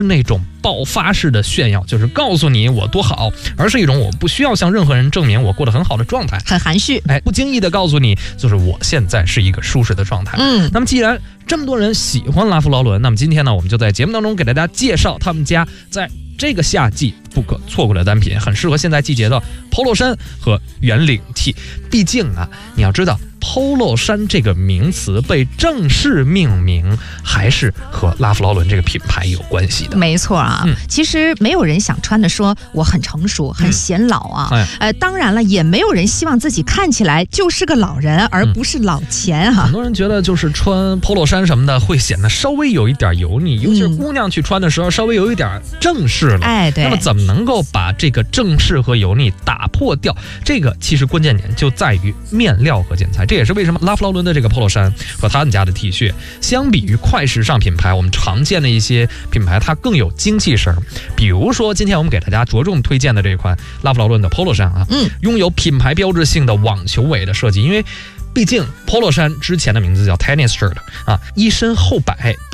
那种爆发式的炫耀，就是告诉你我多好，而是一种我不需要向任何人证明我过得很好的状态， 很含蓄。 不经意的告诉你，就是我现在是一个舒适的状态。那么既然这么多人喜欢拉夫劳伦，那么今天呢，我们就在节目当中给大家介绍他们家在这个夏季不可错过的单品，很适合现在季节的 Polo 衫和圆领 T。毕竟啊，你要知道 Polo 衫这个名词被正式命名，还是和拉夫劳伦这个品牌有关系的。 没错啊，其实没有人想穿的说我很成熟、很显老啊。当然了，也没有人希望自己看起来就是个老人，而不是老钱哈。 很多人觉得就是穿 Polo 衫什么的会显得稍微有一点油腻，尤其是姑娘去穿的时候稍微有一点正式了。 对。 那么怎么能够把这个正式和油腻打破掉？这个其实关键点就在于面料和剪裁。这也是为什么拉夫劳伦的这个 Polo 衫和他们家的 T 恤，相比于快时尚品牌，我们常见的一些品牌，它更有精气神。比如说，今天我们给大家着重推荐的这款拉夫劳伦的 Polo 衫啊，拥有品牌标志性的网球尾的设计，因为毕竟 Polo 衫之前的名字叫 Tennis Shirt 啊，一身后摆。